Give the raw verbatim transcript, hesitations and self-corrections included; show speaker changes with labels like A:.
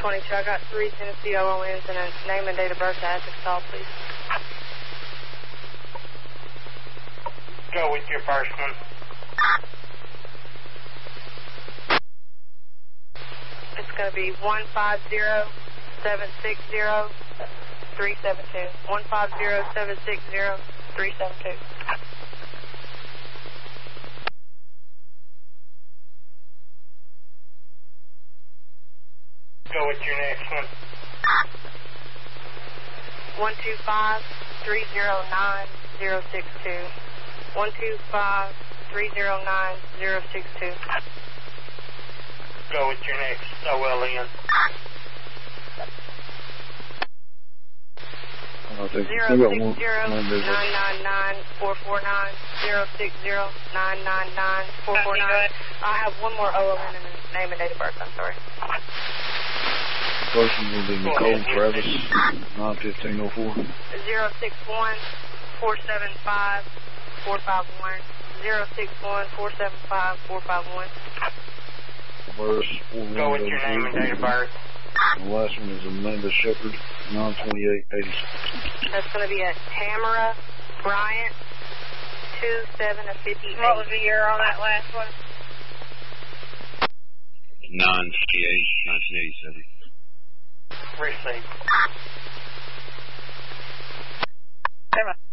A: twenty-two. I got three Tennessee O O Ns and a name and date of birth to add to the call, please.
B: Go with your first one.
A: It's going to be one five zero seven six zero three seven two. one five zero seven six zero three seven two.
B: Go with your next one.
A: one two five three zero nine zero six two. one two five three zero nine zero six two.
B: Go with your next O L N.
A: Zero six zero nine nine nine four four nine zero six zero nine nine nine four four nine. I have one more O L N and a name and date of birth. I'm sorry.
C: The person will be Nicole Travis, nine fifteen oh four.
A: Zero six one four seven five four five one. Zero six one four seven five four five one.
B: Go with your name and date of birth.
C: The last one is Amanda Shepard, nine twenty-eight eighty-six.
A: That's going to be a Tamara Bryant, two seven of fifty-eight.
D: What was the year on that last one?
C: nine fifty-eight, nineteen eighty-seven.
B: Receive.
D: Never mind.